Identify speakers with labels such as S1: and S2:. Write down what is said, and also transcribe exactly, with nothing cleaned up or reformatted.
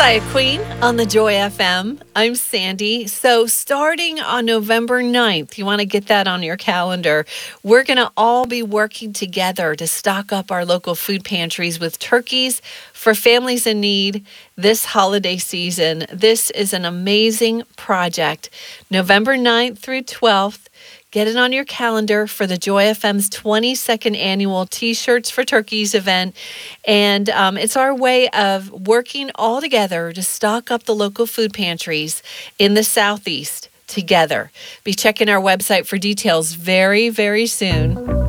S1: Messiah Queen on the Joy F M. I'm Sandy. So starting on November ninth, you want to get that on your calendar, we're going to all be working together to stock up our local food pantries with turkeys for families in need this holiday season. This is an amazing project. November ninth through twelfth. Get it on your calendar for the Joy F M's twenty-second annual T-Shirts for Turkeys event. And um, it's our way of working all together to stock up the local food pantries in the Southeast together. Be checking our website for details very, very soon.